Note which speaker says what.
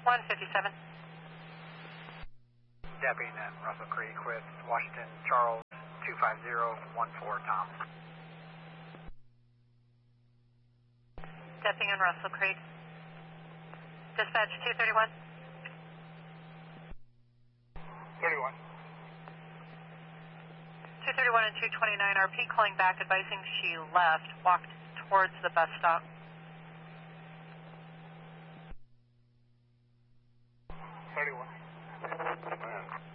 Speaker 1: 157.
Speaker 2: Depping in Russell Creek with Washington Charles 25014 Tom.
Speaker 1: Depping in Russell Creek. Dispatch 231.
Speaker 2: 31.
Speaker 1: 231 and 229 RP calling back, advising she left, walked towards the bus stop.
Speaker 2: 31.